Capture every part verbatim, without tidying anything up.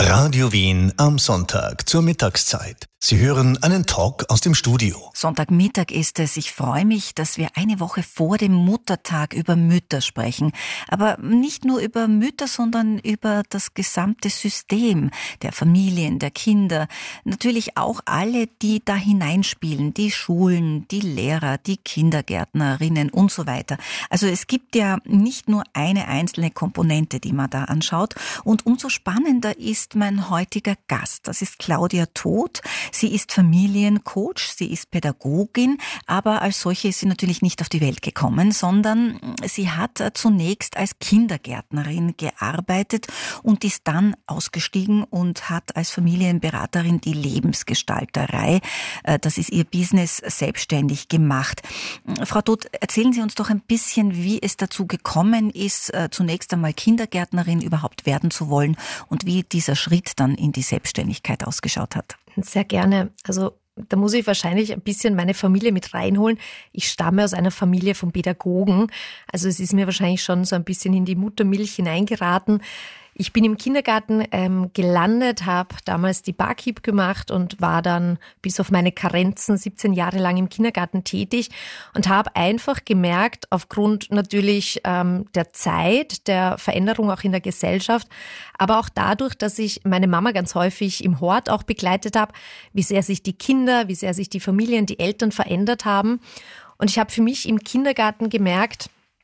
Radio Wien am Sonntag zur Mittagszeit. Sie hören einen Talk aus dem Studio. Sonntagmittag ist es. Ich freue mich, dass wir eine Woche vor dem Muttertag über Mütter sprechen. Aber nicht nur über Mütter, sondern über das gesamte System der Familien, der Kinder. Natürlich auch alle, die da hineinspielen. Die Schulen, die Lehrer, die Kindergärtnerinnen und so weiter. Also es gibt ja nicht nur eine einzelne Komponente, die man da anschaut. Und umso spannender ist mein heutiger Gast. Das ist Claudia Todt. Sie ist Familiencoach, sie ist Pädagogin, aber als solche ist sie natürlich nicht auf die Welt gekommen, sondern sie hat zunächst als Kindergärtnerin gearbeitet und ist dann ausgestiegen und hat als Familienberaterin die Lebensgestalterei, das ist ihr Business, selbstständig gemacht. Frau Todt, erzählen Sie uns doch ein bisschen, wie es dazu gekommen ist, zunächst einmal Kindergärtnerin überhaupt werden zu wollen und wie dieser Schritt dann in die Selbstständigkeit ausgeschaut hat. Sehr gerne. Also da muss ich wahrscheinlich ein bisschen meine Familie mit reinholen. Ich stamme aus einer Familie von Pädagogen. Also es ist mir wahrscheinlich schon so ein bisschen in die Muttermilch hineingeraten. Ich bin im Kindergarten ähm, gelandet, habe damals die Barkeep gemacht und war dann bis auf meine Karenzen siebzehn Jahre lang im Kindergarten tätig und habe einfach gemerkt, aufgrund natürlich ähm, der Zeit, der Veränderung auch in der Gesellschaft, aber auch dadurch, dass ich meine Mama ganz häufig im Hort auch begleitet habe, wie sehr sich die Kinder, wie sehr sich die Familien, die Eltern verändert haben. Und ich habe für mich im Kindergarten gemerkt,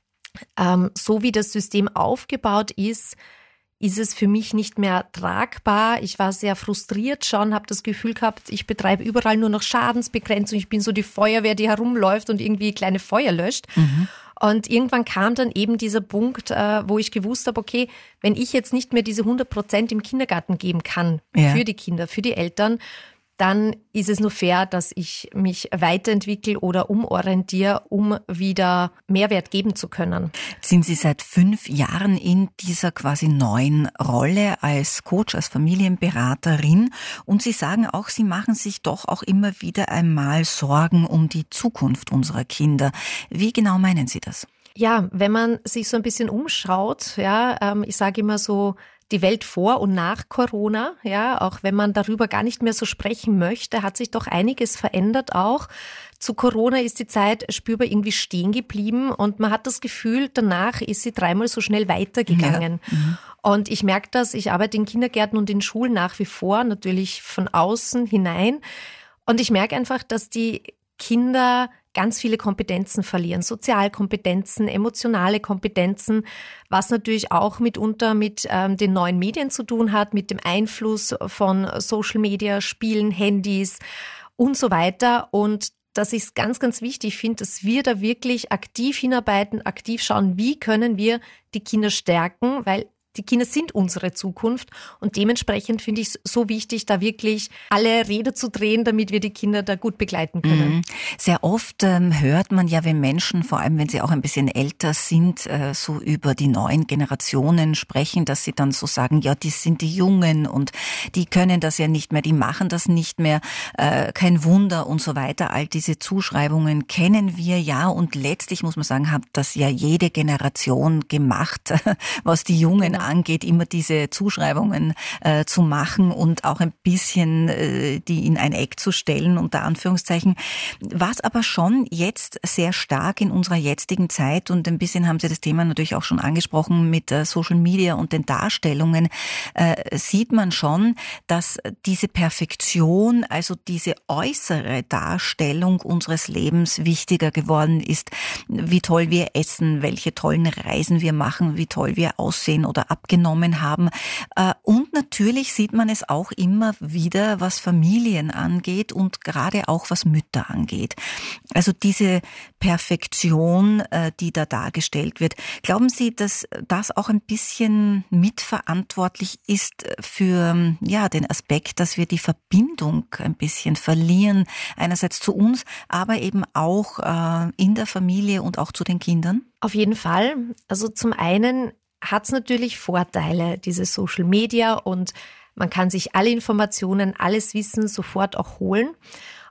ähm, so wie das System aufgebaut ist, ist es für mich nicht mehr tragbar. Ich war sehr frustriert schon, habe das Gefühl gehabt, ich betreibe überall nur noch Schadensbegrenzung. Ich bin so die Feuerwehr, die herumläuft und irgendwie kleine Feuer löscht. Mhm. Und irgendwann kam dann eben dieser Punkt, wo ich gewusst habe, okay, wenn ich jetzt nicht mehr diese hundert Prozent im Kindergarten geben kann, ja, für die Kinder, für die Eltern, dann ist es nur fair, dass ich mich weiterentwickle oder umorientiere, um wieder Mehrwert geben zu können. Sind Sie seit fünf Jahren in dieser quasi neuen Rolle als Coach, als Familienberaterin und Sie sagen auch, Sie machen sich doch auch immer wieder einmal Sorgen um die Zukunft unserer Kinder. Wie genau meinen Sie das? Ja, wenn man sich so ein bisschen umschaut, ja, ähm, ich sage immer so, die Welt vor und nach Corona, ja, auch wenn man darüber gar nicht mehr so sprechen möchte, hat sich doch einiges verändert auch. Zu Corona ist die Zeit spürbar irgendwie stehen geblieben und man hat das Gefühl, danach ist sie dreimal so schnell weitergegangen. Ja. Mhm. Und ich merke das, ich arbeite in Kindergärten und in Schulen nach wie vor, natürlich von außen hinein. Und ich merke einfach, dass die Kinder ganz viele Kompetenzen verlieren, Sozialkompetenzen, emotionale Kompetenzen, was natürlich auch mitunter mit ähm, den neuen Medien zu tun hat, mit dem Einfluss von Social Media, Spielen, Handys und so weiter. Und dass ich es ganz, ganz wichtig finde, dass wir da wirklich aktiv hinarbeiten, aktiv schauen, wie können wir die Kinder stärken, weil die Kinder sind unsere Zukunft und dementsprechend finde ich es so wichtig, da wirklich alle Räder zu drehen, damit wir die Kinder da gut begleiten können. Sehr oft ähm, hört man ja, wenn Menschen, vor allem wenn sie auch ein bisschen älter sind, äh, so über die neuen Generationen sprechen, dass sie dann so sagen, ja, die sind die Jungen und die können das ja nicht mehr, die machen das nicht mehr, äh, kein Wunder und so weiter. All diese Zuschreibungen kennen wir ja und letztlich muss man sagen, hat das ja jede Generation gemacht, was die Jungen angeht, immer diese Zuschreibungen äh, zu machen und auch ein bisschen äh, die in ein Eck zu stellen, unter Anführungszeichen. Was aber schon jetzt sehr stark in unserer jetzigen Zeit und ein bisschen haben Sie das Thema natürlich auch schon angesprochen mit äh, Social Media und den Darstellungen, äh, sieht man schon, dass diese Perfektion, also diese äußere Darstellung unseres Lebens wichtiger geworden ist. Wie toll wir essen, welche tollen Reisen wir machen, wie toll wir aussehen oder abgenommen haben. Und natürlich sieht man es auch immer wieder, was Familien angeht und gerade auch was Mütter angeht. Also diese Perfektion, die da dargestellt wird. Glauben Sie, dass das auch ein bisschen mitverantwortlich ist für ja, den Aspekt, dass wir die Verbindung ein bisschen verlieren, einerseits zu uns, aber eben auch in der Familie und auch zu den Kindern? Auf jeden Fall. Also zum einen hat es natürlich Vorteile, diese Social Media, und man kann sich alle Informationen, alles Wissen sofort auch holen.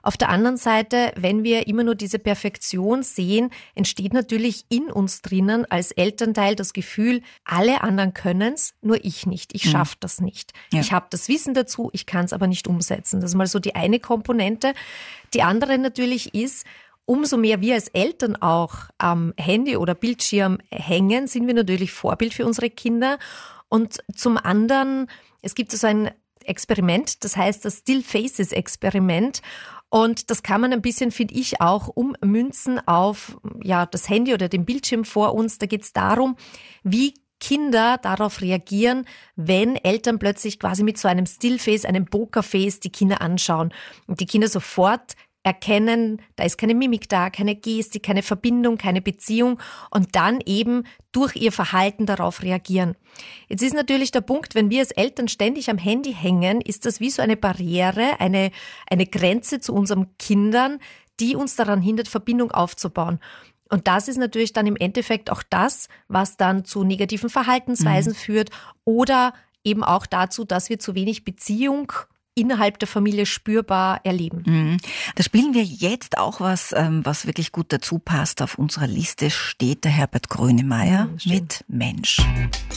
Auf der anderen Seite, wenn wir immer nur diese Perfektion sehen, entsteht natürlich in uns drinnen als Elternteil das Gefühl, alle anderen können es, nur ich nicht. Ich schaffe das nicht. Ja. Ich habe das Wissen dazu, ich kann es aber nicht umsetzen. Das ist mal so die eine Komponente. Die andere natürlich ist, umso mehr wir als Eltern auch am Handy oder Bildschirm hängen, sind wir natürlich Vorbild für unsere Kinder. Und zum anderen, es gibt so ein Experiment, das heißt das Still Faces Experiment. Und das kann man ein bisschen, finde ich, auch ummünzen auf ja, das Handy oder den Bildschirm vor uns. Da geht es darum, wie Kinder darauf reagieren, wenn Eltern plötzlich quasi mit so einem Stillface, einem Pokerface die Kinder anschauen. Und die Kinder sofort erkennen, da ist keine Mimik da, keine Gestik, keine Verbindung, keine Beziehung und dann eben durch ihr Verhalten darauf reagieren. Jetzt ist natürlich der Punkt, wenn wir als Eltern ständig am Handy hängen, ist das wie so eine Barriere, eine, eine Grenze zu unseren Kindern, die uns daran hindert, Verbindung aufzubauen. Und das ist natürlich dann im Endeffekt auch das, was dann zu negativen Verhaltensweisen mhm. führt oder eben auch dazu, dass wir zu wenig Beziehung innerhalb der Familie spürbar erleben. Mhm. Da spielen wir jetzt auch was, was wirklich gut dazu passt. Auf unserer Liste steht der Herbert Grönemeyer mhm, mit Mensch.